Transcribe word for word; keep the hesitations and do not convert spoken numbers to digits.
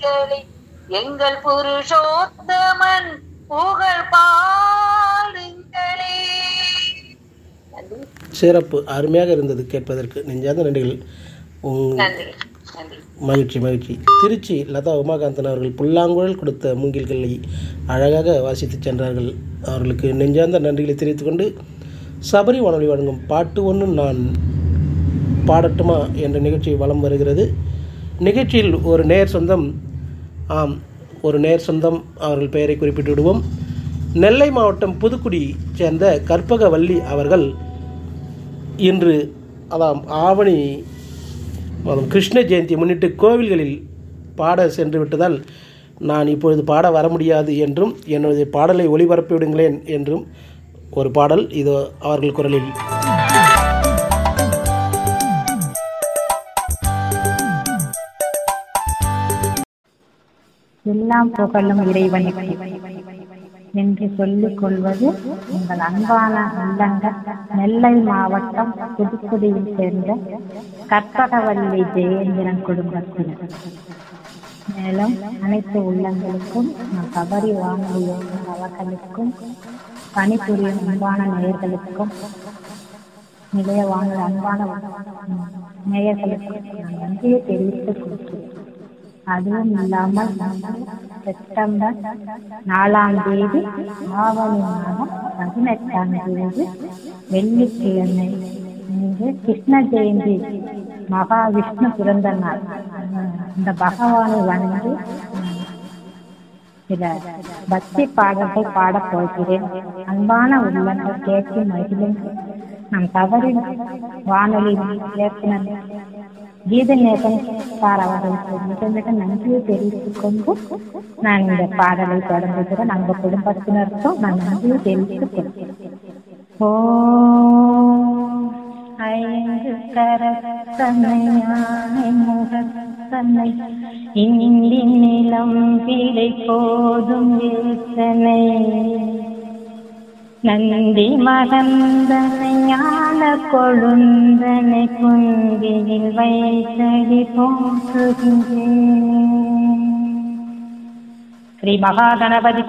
பாடுங்களே, எங்கள் புருஷோத்தமன் புகழ் பாடுங்களே. நன்றி. சிறப்பு, அருமையாக இருந்தது கேட்பதற்கு. நெஞ்சார்ந்த நன்றிகள். உங்- நன்றி நன்றி. மகிழ்ச்சி மகிழ்ச்சி. திருச்சி லதா உமாகாந்தன் அவர்கள் புல்லாங்குழல் கொடுத்த மூங்கில்களை அழகாக வாசித்து சென்றார்கள். அவர்களுக்கு நெஞ்சார்ந்த நன்றிகளை தெரிவித்துக் கொண்டு, சபரி வானொலி வழங்கும் பாட்டு ஒன்று நான் பாடட்டுமா என்ற நிகழ்ச்சி வலம் வருகிறது. நிகழ்ச்சியில் ஒரு நேர் சொந்தம், ஆம், ஒரு நேர் சொந்தம், அவர்கள் பெயரை குறிப்பிட்டு விடுவோம். நெல்லை மாவட்டம் புதுக்குடி சேர்ந்த கற்பகவல்லி அவர்கள் இன்று, அதாம் ஆவணி மாதம் கிருஷ்ண ஜெயந்தியை முன்னிட்டு கோவில்களில் பாட சென்று விட்டதால் நான் இப்பொழுது பாட வர முடியாது என்றும், என்னுடைய பாடலை ஒளிபரப்பி விடுங்களேன் என்றும் ஒரு பாடல் இதோ அவர்கள் குரலில். எல்லாம் புகழும் இறைவனுக்கு என்று சொல்லிக் கொள்வது உங்கள் அன்பான உள்ளங்கள் நெல்லை மாவட்டம் புதுக்குடியில் சேர்ந்த கற்பகவல்லி ஜெயேந்திரன் குடும்பத்தினர். மேலும் அனைத்து உள்ளங்களுக்கும் சபரி வானொலி அவர்களுக்கும் பணிபுரியும் அன்பான நேயர்களுக்கும் நிலைய வானொலி அன்பான நேயர்களுக்கும் நான் நன்றியை தெரிவித்துக் கொள்கிறேன். அதுவும் இல்லாமல் செப்டம்பர் நாலாம் தேதி ஆவணி மாதம் பதினெட்டாம் தேதி வெள்ளிக்கிழமை இன்று கிருஷ்ண ஜெயந்தி மகாவிஷ்ணு பிறந்த நாள். இந்த பகவானை வணங்கி சில பக்தி பாடல்கள் பாடப் போகிறேன். அன்பான உள்ளங்கள் கேட்டு மகிழும். நம் தவறி வானொலி இயக்குனர் கீதநேசன் சார் அவர்களுக்கு மிக மிக நன்றியை தெரிவித்துக் கொண்டு நான் இந்த பாடலை தொடங்குகிறேன். நம்ம குடும்பத்தினருக்கும் நான் நன்றியை தெரிவித்துக் கொள்கிறேன். ஓ ஐந்து கரத்தனை யானை முகத்தனை இந்தி நிலம் விடை போதும் வேசனை நந்தி மகந்தனை ஞான கொழுந்தனை குந்தியில் வைத்தடி போற்றுகின்றேன். ஸ்ரீ மகாகணபதி